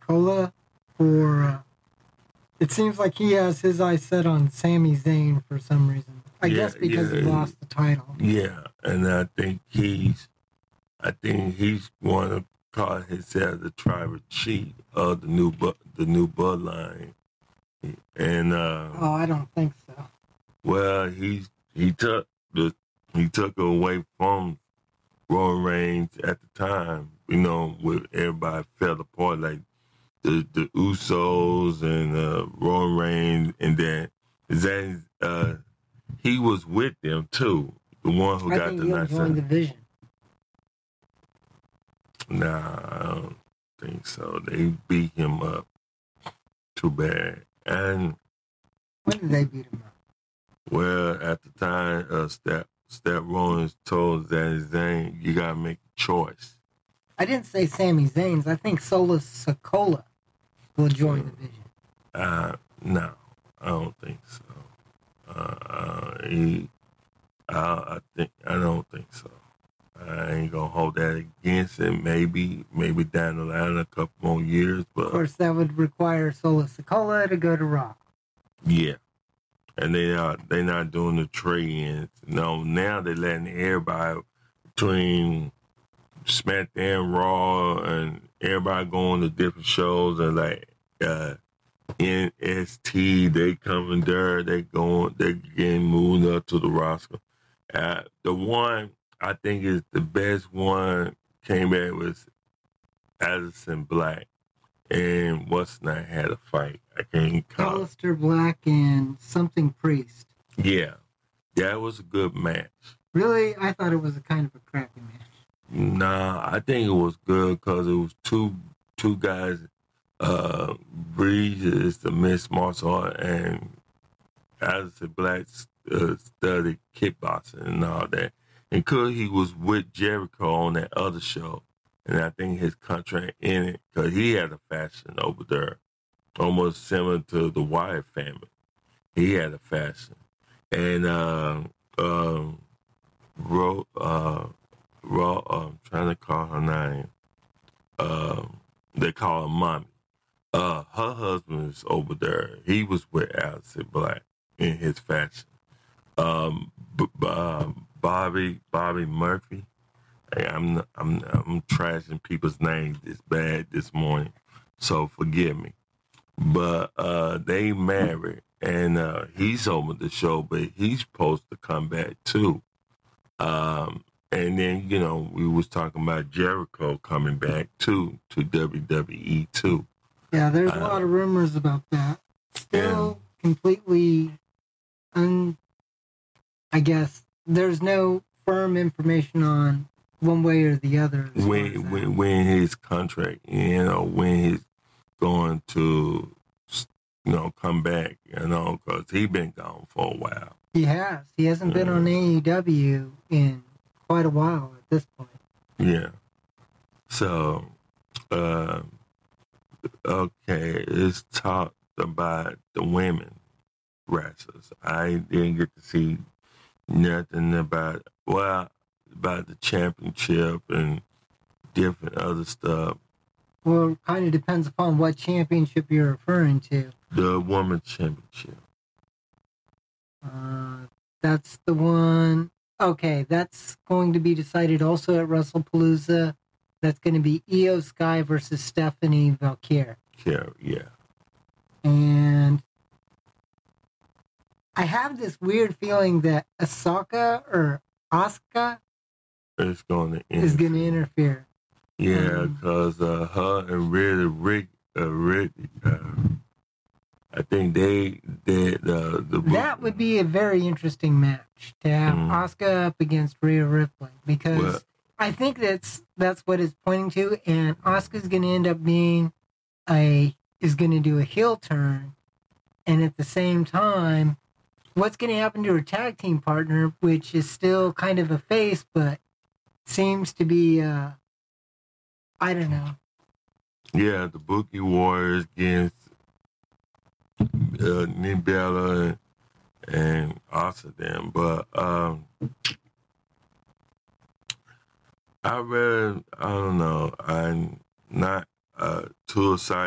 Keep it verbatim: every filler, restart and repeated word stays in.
Sikoa for. Uh, it seems like he has his eyes set on Sami Zayn for some reason. I yeah, guess because yeah, he lost the title. Yeah, and I think he's, I think he's going to call himself the tribal chief of the new, the new bloodline, and uh, oh, I don't think so. Well, he's he took the he took it away from Roman Reigns at the time. You know, with everybody fell apart, like the the Usos and uh, Roman Reigns, and then Zayn. Uh, he was with them too. The one who I got think the he'll nice. join the Vision. Nah, I don't think so. They beat him up too bad. And when did they beat him up? Well, at the time, uh, Step Step Rollins told Sami Zayn, "You gotta make a choice." I didn't say Sami Zayn's. I think Solo Sikoa will join the Vision. Uh, no, I don't think so. Uh, uh, he, I, I think I don't think so. I ain't gonna hold that against him. Maybe, maybe down the line, a couple more years. But of course, that would require Solo Sikoa to go to Raw. Yeah, and they are they not doing the trade-ins. No, now they're letting everybody between SmackDown, Raw, and everybody going to different shows and like. Uh, N S T, they coming there, they going, they getting moved up to the roster. Uh, the one I think is the best one came back was Addison Black, and what's not had a fight. I can't call it. Aleister Black and something Priest. Yeah, that was a good match. Really, I thought it was a kind of a crappy match. Nah, I think it was good because it was two two guys. Uh, Breeze is the mixed martial art, and Aleister Black uh, studied kickboxing and all that. And because he was with Jericho on that other show, and I think his contract in it, because he had a fashion over there, almost similar to the Wyatt family. He had a fashion. And uh, um, Ro, uh, Ro, uh, I'm trying to call her name. Uh, they call her Mommy. Uh, her husband is over there. He was with Aleister Black in his fashion. Um, b- b- uh, Bobby Bobby Murphy. Hey, I'm I'm I'm trashing people's names this bad this morning, so forgive me. But uh, they married, and uh, he's over the show, but he's supposed to come back too. Um, and then you know we was talking about Jericho coming back too to W W E too. Yeah, there's a uh, lot of rumors about that. Still completely un. I guess there's no firm information on one way or the other. When when when his contract, you know, when he's going to, you know, come back, you know, because he's been gone for a while. He has. He hasn't been on A E W in quite a while at this point. Yeah. So, uh, okay, let's talk about the women wrestlers. I didn't get to see nothing about, well, about the championship and different other stuff. Well, it kind of depends upon what championship you're referring to. The women's championship. Uh, that's the one. Okay, that's going to be decided also at WrestlePalooza. That's going to be Io Sky versus Stephanie Valkyrie. Yeah, yeah. And I have this weird feeling that Asaka or Asuka is going to interfere. Is going to interfere. Yeah, because um, uh, her and really Rick, uh, Rick, uh, I think they did uh, the. That would be a very interesting match to have mm. Asuka up against Rhea Ripley, because well, I think that's that's what it's pointing to, and Asuka's going to end up being a is going to do a heel turn, and at the same time, what's going to happen to her tag team partner, which is still kind of a face, but seems to be, uh, I don't know. Yeah, the Bookie Warriors against uh, Nibella and Osadam, but um, I read, I don't know, I'm not uh, too excited.